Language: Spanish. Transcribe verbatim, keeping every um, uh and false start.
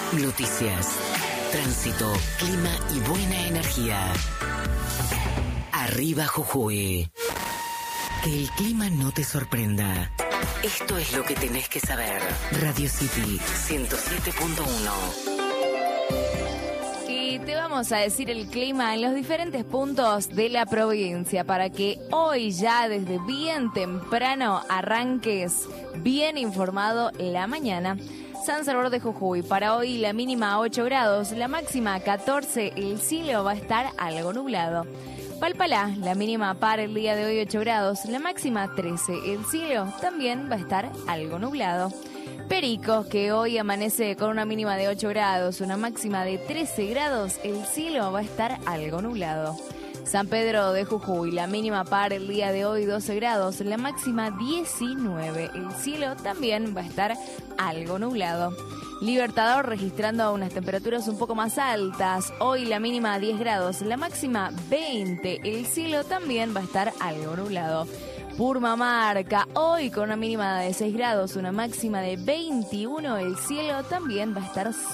Noticias, tránsito, clima y buena energía. Arriba Jujuy. Que el clima no te sorprenda. Esto es lo que tenés que saber. Radio City ciento siete punto uno. Y te vamos a decir el clima en los diferentes puntos de la provincia para que hoy ya desde bien temprano arranques bien informado la mañana. San Salvador de Jujuy, para hoy la mínima ocho grados, la máxima catorce, el cielo va a estar algo nublado. Palpalá, la mínima para el día de hoy ocho grados, la máxima trece, el cielo también va a estar algo nublado. Perico, que hoy amanece con una mínima de ocho grados, una máxima de trece grados, el cielo va a estar algo nublado. San Pedro de Jujuy, la mínima para el día de hoy doce grados, la máxima diecinueve, el cielo también va a estar algo nublado. Libertador registrando unas temperaturas un poco más altas, hoy la mínima diez grados, la máxima veinte, el cielo también va a estar algo nublado. Purmamarca, hoy con una mínima de seis grados, una máxima de veintiuno, el cielo también va a estar